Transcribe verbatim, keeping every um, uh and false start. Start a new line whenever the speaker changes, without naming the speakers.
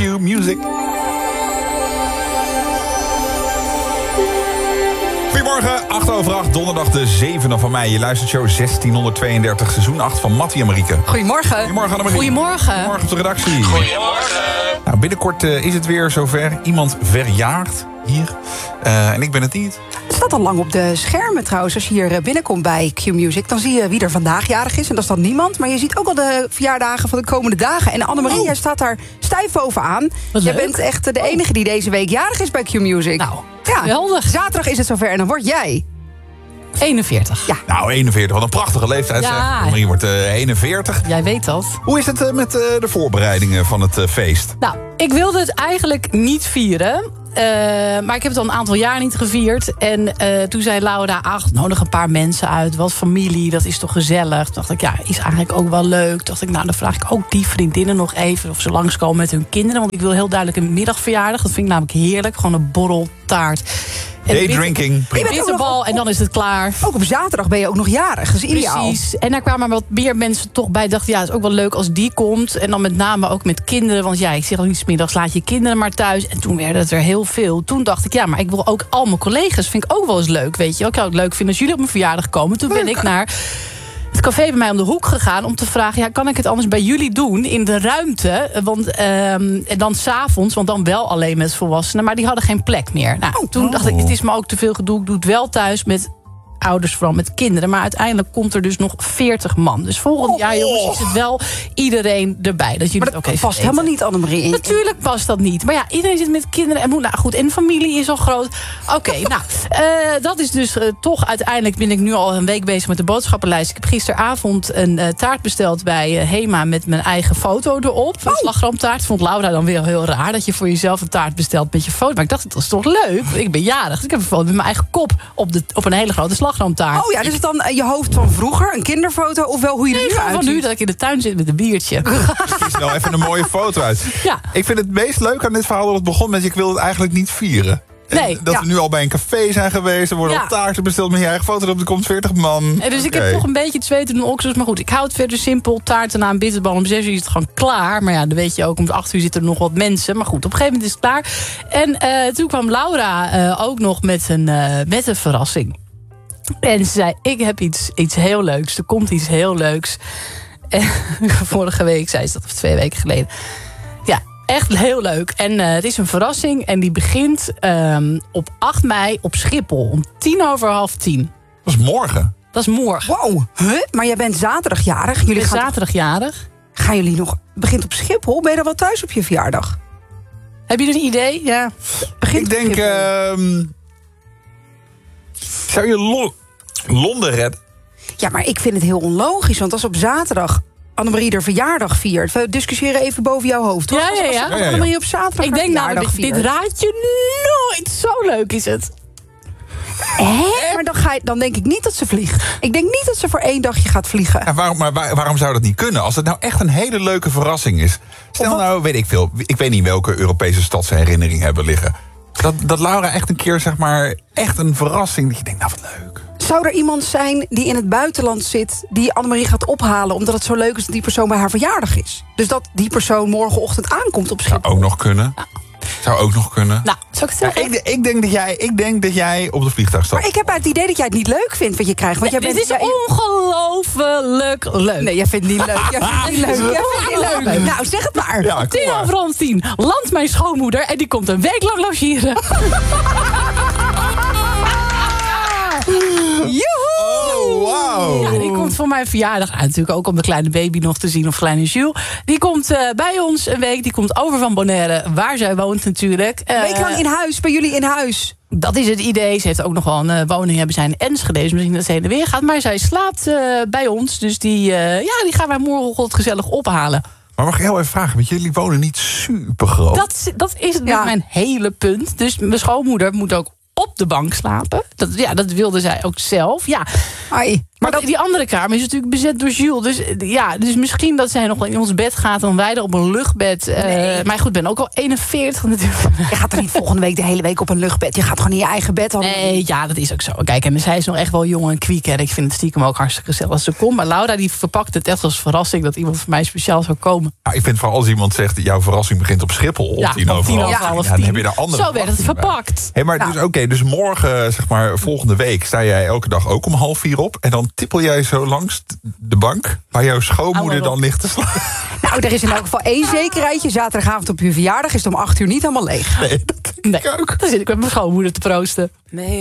Q-Music. Goedemorgen, acht over acht, donderdag de zevende van mei. Je luistert show zestienhonderdtweeëndertig, seizoen acht van Mattie en Marieke.
Goedemorgen.
Goedemorgen, Annemarie.
Goedemorgen.
Goedemorgen op de redactie.
Goedemorgen.
Nou, binnenkort uh, is het weer zover. Iemand verjaart hier. Uh, en ik ben het niet.
Het staat al lang op de schermen trouwens. Als je hier binnenkomt bij Q-Music, dan zie je wie er vandaag jarig is. En dat is dan niemand. Maar je ziet ook al de verjaardagen van de komende dagen. En Annemarie, oh. jij staat daar stijf bovenaan. Jij bent echt de enige die deze week jarig is bij Q-Music.
Nou,
ja,
geweldig.
Zaterdag is het zover en dan word jij...
eenenveertig.
Ja.
Nou, eenenveertig, wat een prachtige leeftijd.
Ja.
Annemarie wordt uh, eenenveertig.
Jij weet dat.
Hoe is het uh, met uh, de voorbereidingen van het uh, feest?
Nou, ik wilde het eigenlijk niet vieren. Uh, maar ik heb het al een aantal jaar niet gevierd. En uh, toen zei Laura, ach, nodig een paar mensen uit. Wat familie, dat is toch gezellig. Toen dacht ik, ja, is eigenlijk ook wel leuk. Toen dacht ik, nou, dan vraag ik ook die vriendinnen nog even... of ze langskomen met hun kinderen. Want ik wil heel duidelijk een middagverjaardag. Dat vind ik namelijk heerlijk. Gewoon een borrel, taart...
Daydrinking.
Bitterbal en dan is het klaar.
Ook op zaterdag ben je ook nog jarig. Dat is ideaal.
Precies. En daar kwamen wat meer mensen toch bij. Dachten, ja, het is ook wel leuk als die komt. En dan met name ook met kinderen. Want ja, ik zeg ook niet 's middags, laat je kinderen maar thuis. En toen werden het er heel veel. Toen dacht ik, ja, maar ik wil ook al mijn collega's. Vind ik ook wel eens leuk, weet je. Ik zou het leuk vinden als jullie op mijn verjaardag komen. Toen ben ik naar... het café bij mij om de hoek gegaan om te vragen... ja, kan ik het anders bij jullie doen in de ruimte? Want um, en dan 's avonds, want dan wel alleen met volwassenen... maar die hadden geen plek meer. Nou, oh, toen dacht ik, het is me ook te veel gedoe. Ik doe het wel thuis met ouders, vooral met kinderen. Maar uiteindelijk komt er dus nog veertig man. Dus volgend jaar, jongens, is het wel iedereen erbij. Dat jullie
maar dat
ook even
past
weten.
helemaal niet, Annemarie.
Natuurlijk past dat niet. Maar ja, iedereen zit met kinderen en moet... nou goed, en de familie is al groot. Oké, okay, nou, uh, dat is dus uh, toch... uiteindelijk ben ik nu al een week bezig met de boodschappenlijst. Ik heb gisteravond een uh, taart besteld bij uh, Hema... met mijn eigen foto erop. Een oh. slagroomtaart. Vond Laura dan weer heel raar... dat je voor jezelf een taart bestelt met je foto. Maar ik dacht, dat is toch leuk? Ik ben jarig. Dus ik heb een foto met mijn eigen kop... op, de, op een hele grote slagroomtaart.
Oh ja, dus is het dan je hoofd van vroeger, een kinderfoto... of wel hoe je er
nee,
nu uitziet?
van nu, dat ik in de tuin zit met een biertje.
Kies nou even een mooie foto uit.
Ja.
Ik vind het meest leuk aan dit verhaal dat het begon met... ik wil het eigenlijk niet vieren.
Nee,
dat
ja.
we nu al bij een café zijn geweest. Er worden
ja.
al taarten besteld met je eigen foto erop. Er komt veertig man.
En dus ik
okay.
heb toch een beetje het zweten in de oksels. Maar goed, ik hou het verder simpel. Taarten na een bitterbal. Om zes uur is het gewoon klaar. Maar ja, dan weet je ook, om acht uur zitten er nog wat mensen. Maar goed, op een gegeven moment is het klaar. En uh, toen kwam Laura uh, ook nog met een, uh, met een verrassing. En ze zei, ik heb iets, iets heel leuks. Er komt iets heel leuks. En vorige week zei ze dat, of twee weken geleden. Ja, echt heel leuk. En uh, het is een verrassing. En die begint um, op acht mei op Schiphol. Om tien over half tien.
Dat is morgen.
Dat is morgen.
Wow, huh? Maar jij bent zaterdagjarig. Jullie
Ik ben
gaan
zaterdagjarig.
Gaan jullie nog... begint op Schiphol? Ben je dan wel thuis op je verjaardag?
Heb je een idee? Ja.
Begint
ik denk... Uh, zou je Lo- Londen redden?
Ja, maar ik vind het heel onlogisch. Want als op zaterdag Annemarie de verjaardag viert... we discussiëren even boven jouw hoofd, hoor.
Ja, ja, ja.
Als, als, als Annemarie op zaterdag
ik denk nou, dit, dit raad je nooit. Zo leuk is het.
Hè? Maar dan, ga je, dan denk ik niet dat ze vliegt. Ik denk niet dat ze voor één dagje gaat vliegen.
Ja, waarom, maar waar, waarom zou dat niet kunnen? Als het nou echt een hele leuke verrassing is. Stel nou, weet ik veel. Ik weet niet welke Europese stad ze herinnering hebben liggen. Dat, dat Laura echt een keer, zeg maar, echt een verrassing. Dat je denkt, nou wat leuk.
Zou er iemand zijn die in het buitenland zit... die Annemarie gaat ophalen omdat het zo leuk is... dat die persoon bij haar verjaardag is? Dus dat die persoon morgenochtend aankomt op Schiphol?
Zou ook nog kunnen. Ja. Zou ook nog kunnen.
Nou, zou ik het zeggen?
Ja, ik, ik, denk dat jij, ik denk dat jij op de vliegtuig stapt.
Maar ik heb het idee dat jij het niet leuk vindt wat je krijgt. Want
Ja,
jij
dit
bent,
is
jij,
ongelooflijk leuk.
Nee, jij vindt het niet leuk. Jij vindt het niet leuk. Jij vindt het niet leuk. Nou, zeg het maar.
Ja,
Tien
maar.
over half tien landt mijn schoonmoeder... en die komt een week lang logeren.
Joehoe!
Oh, wow.
Ja, die komt voor mijn verjaardag uit. Natuurlijk ook om de kleine baby nog te zien, of kleine Jules. Die komt uh, bij ons een week. Die komt over van Bonaire, waar zij woont natuurlijk. Uh,
Een week lang in huis, bij jullie in huis.
Dat is het idee. Ze heeft ook nog wel een uh, woning hebben zij in Enschede. Dus misschien dat ze heen en weer gaat. Maar zij slaapt uh, bij ons. Dus die, uh, ja, die gaan wij morgen gezellig ophalen.
Maar mag ik heel even vragen, want jullie wonen niet super groot.
Dat, dat is
Ja.
mijn hele punt. Dus mijn schoonmoeder moet ook op de bank slapen. Dat, ja, dat wilde zij ook zelf. Ja.
Ai.
Maar dat, die andere kamer is natuurlijk bezet door Jules. Dus ja, dus misschien dat zij nog wel in ons bed gaat en wij er op een luchtbed. Uh, nee. Maar goed, ik ben ook al eenenveertig natuurlijk.
Je gaat er niet volgende week de hele week op een luchtbed. Je gaat gewoon in je eigen bed.
Nee, ja, dat is ook zo. Kijk, en zij is nog echt wel jong en kwiek. En ik vind het stiekem ook hartstikke gezellig als ze komt. Maar Laura die verpakt het echt als verrassing dat iemand voor mij speciaal zou komen.
Ja, ik vind vooral als iemand zegt, jouw verrassing begint op Schiphol. Op
ja,
tien over
tien
half.
over half
Ja, dan heb je daar andere
Zo werd het verpakt.
Hey, maar
ja.
dus, okay, dus morgen, zeg maar, volgende week sta jij elke dag ook om half vier op. En dan tippel jij zo langs de bank waar jouw schoonmoeder dan ligt te slapen.
Nou, er is in elk geval één zekerheidje. Zaterdagavond op je verjaardag is het om acht uur niet helemaal leeg.
Nee, dat denk ik
nee,
ook.
Dan zit ik met mijn schoonmoeder te proosten.
Nee.